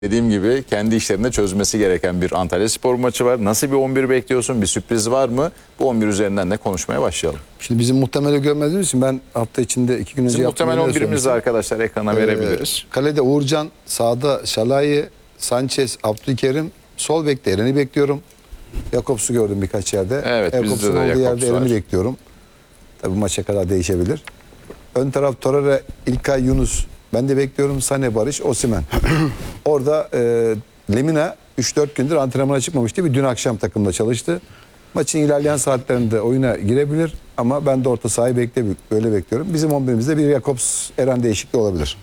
Dediğim gibi kendi işlerinde çözmesi gereken bir Antalyaspor maçı var. Nasıl bir 11 bekliyorsun? Bir sürpriz var mı? Bu 11 üzerinden de konuşmaya başlayalım. Şimdi bizim muhtemeli görmediğimiz için ben hafta içinde 2 gün önce Bizim muhtemel 11'imizi de arkadaşlar ekrana verebiliriz. Kalede Uğurcan, sağda Şalai, Sanchez, Abdülkerim, sol bekte Eren'i bekliyorum. Jakobs'u gördüm birkaç yerde. Evet, bizde Jakobs'un de olduğu Jakobs yerde Eren'i var. bekliyorum. Tabii maça kadar değişebilir. Ön taraf Torreira, İlkay, Yunus. Ben de bekliyorum. Sane, Barış, Osimhen. Orada Lemina 3-4 gündür antrenmana çıkmamıştı. Bir dün akşam takımda çalıştı. Maçın ilerleyen saatlerinde oyuna girebilir. Ama ben de orta sahayı öyle bekliyorum. Bizim 11'imizde bir Jakobs, Eren değişikliği olabilir.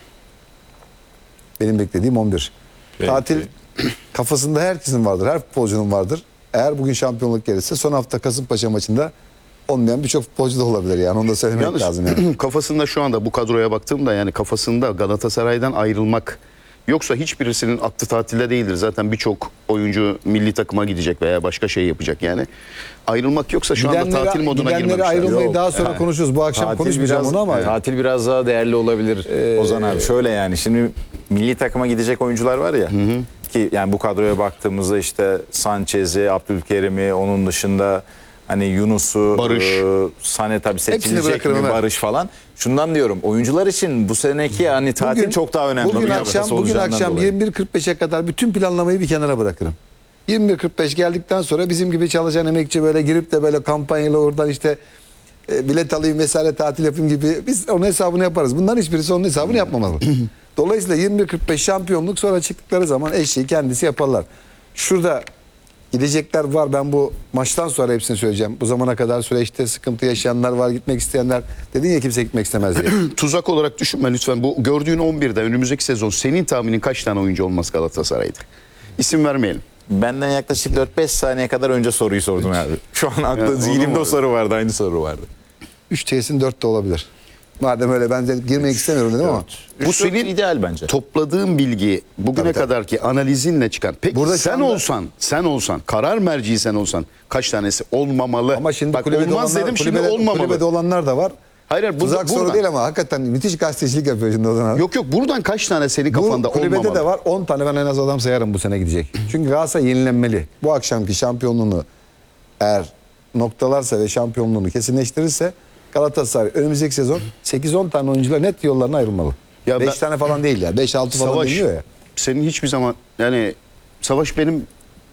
Benim beklediğim 11. Peki. Tatil kafasında herkesin vardır. Her futbolcunun vardır. Eğer bugün şampiyonluk gelirse son hafta Kasımpaşa maçında olmayan birçok futbolcu da olabilir yani. Onu da söylemek Yalnız lazım yani. kafasında şu anda bu kadroya baktığımda yani kafasında Galatasaray'dan ayrılmak yoksa hiçbirisinin aklı tatilde değildir. Zaten birçok oyuncu milli takıma gidecek veya başka şey yapacak yani. Ayrılmak yoksa şu anda tatil moduna gidenlere girmemişler. ayrılmayı Yok. daha sonra konuşuruz. Bu akşam konuşmayacağım onu ama. Tatil biraz daha değerli olabilir Ozan abi. Şöyle yani şimdi milli takıma gidecek oyuncular var ya. Ki yani bu kadroya baktığımızda işte Sanchez'i, Abdülkerim'i, onun dışında hani Yunus'u, Barış. Sane tabii Hepsini seçilecek bırakırım mi, hemen. Barış falan. Şundan diyorum oyuncular için bu seneki hani tatil çok daha önemli. Bugün Tabii, akşam olacağından dolayı. 21.45'e kadar bütün planlamayı bir kenara bırakırım. 21.45 geldikten sonra bizim gibi çalışan emekçi böyle girip de böyle kampanyalı oradan işte bilet alayım vesaire tatil yapayım gibi biz onun hesabını yaparız. Bunların hiçbirisi onun hesabını yapmamalı. Dolayısıyla 21.45 şampiyonluk sonra çıktıkları zaman eşeği kendisi yaparlar. Şurada gidecekler var. Ben bu maçtan sonra hepsini söyleyeceğim. Bu zamana kadar süreçte sıkıntı yaşayanlar var, gitmek isteyenler. Dedin ya kimse gitmek istemez diye. Tuzak olarak düşünme lütfen. Bu gördüğün 11'de önümüzdeki sezon senin tahminin kaç tane oyuncu olmaz Galatasaray'da? İsim vermeyelim. Benden yaklaşık 4-5 saniye kadar önce soruyu sordum abi. Şu an Ya, zihnimde o soru vardı, aynı soru vardı. 3 T'sin 4 de olabilir. Madem öyle ben de girmek istemiyorum dedim ama. Bu senin ideal bence. Topladığın bilgi bugüne Tabii, tabii. kadarki analizinle çıkan. Peki Burada şu sen anda- sen olsan, karar merci sen olsan kaç tanesi olmamalı? Ama şimdi Bak kulübede olmaz olanlar, dedim şimdi olmamalı. kulübede olanlar da var. Hayır, Tuzak soru buradan. değil ama hakikaten müthiş gazetecilik yapıyor şimdi o zaman. Yok buradan kaç tane senin kafanda Bu kulübede olmamalı? de var 10 tane ben en az adam sayarım bu sene gidecek. Çünkü Galatasaray yenilenmeli. Bu akşamki şampiyonluğunu eğer noktalarsa ve şampiyonluğunu kesinleştirirse Galatasaray önümüzdeki sezon 8-10 tane oyuncular net yollarına ayrılmalı. Ya 5 ben- tane falan değil ya. 5-6 falan Savaş, deniyor ya. senin hiçbir zaman yani Savaş benim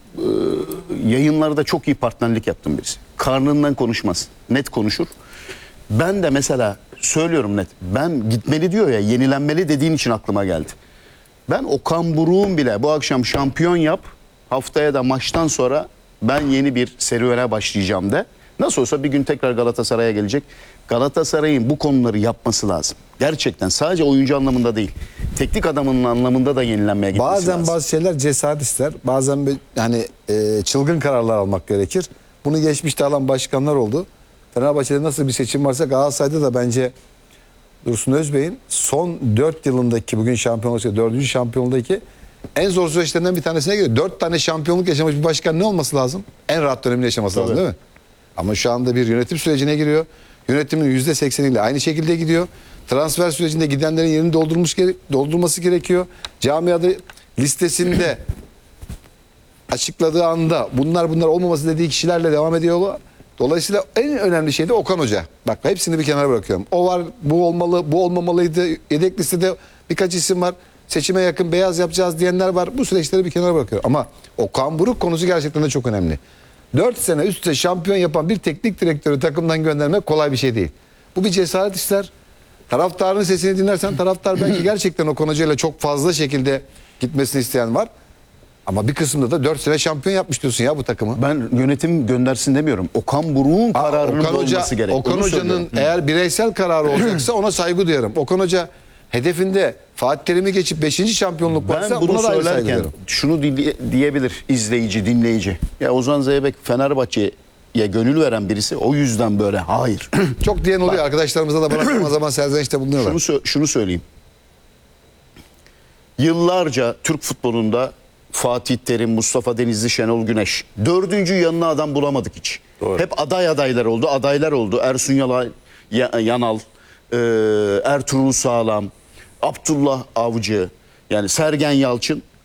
yayınlarda çok iyi partnerlik yaptım birisi. Karnından konuşmaz. Net konuşur. Ben de mesela söylüyorum net. Ben gitmeli diyor ya, yenilenmeli dediğin için aklıma geldi. Ben Okan Buruk'un bile bu akşam şampiyon yap, haftaya da maçtan sonra ben yeni bir serüvene başlayacağım de. Nasıl olsa bir gün tekrar Galatasaray'a gelecek. Galatasaray'ın bu konuları yapması lazım. Gerçekten sadece oyuncu anlamında değil. Teknik adamının anlamında da yenilenmeye gitmesi Bazen lazım. bazı şeyler cesaret ister. Bazen hani çılgın kararlar almak gerekir. Bunu geçmişte alan başkanlar oldu. Fenerbahçe'de nasıl bir seçim varsa Galatasaray'da da bence Dursun Özbey'in son 4 yılındaki bugün şampiyonluk 4. şampiyonluktaki en zor süreçlerinden bir tanesine geliyor. 4 tane şampiyonluk yaşamış bir başkan ne olması lazım? En rahat dönemini yaşaması lazım değil mi? Ama şu anda bir yönetim sürecine giriyor. Yönetimin %80'iyle aynı şekilde gidiyor. Transfer sürecinde gidenlerin yerini doldurması gerekiyor. Camiada listesinde açıkladığı anda bunlar olmaması dediği kişilerle devam ediyor. Dolayısıyla en önemli şey de Okan Hoca. Bak hepsini bir kenara bırakıyorum. O var, bu olmalı, bu olmamalıydı. Yedek listede birkaç isim var. Seçime yakın beyaz yapacağız diyenler var. Bu süreçleri bir kenara bırakıyorum. Ama Okan Buruk konusu gerçekten de çok önemli. 4 sene üst üste şampiyon yapan bir teknik direktörü takımdan göndermek kolay bir şey değil. Bu bir cesaret ister. Taraftarın sesini dinlersen taraftar belki gerçekten Okan Hoca ile çok fazla şekilde gitmesini isteyen var. Ama bir kısımda da 4 sene şampiyon yapmış diyorsun ya bu takımı. Ben yönetim göndersin demiyorum. Okan Buruk'un kararının olması gerek. Okan Onu Hoca'nın söylüyorum. eğer bireysel kararı olacaksa ona saygı duyarım. Okan Hoca hedefinde Fatih Terim'i geçip 5. şampiyonluk varsa Ben bunu buna da ayrı saygı söylerken duyarım. şunu diyebilir izleyici, dinleyici. Ya Ozan Zeybek Fenerbahçe'ye gönül veren birisi, o yüzden böyle. Hayır. Çok diyen oluyor. Arkadaşlarımıza da bana zaman zaman serzenişte bulunuyorlar. Şunu söyleyeyim. Yıllarca Türk futbolunda Fatih Terim, Mustafa Denizli, Şenol Güneş. 4. yanına adam bulamadık hiç. Doğru. Hep adaylar oldu. Ersun Yanal, Ertuğrul Sağlam, Abdullah Avcı, yani Sergen Yalçın.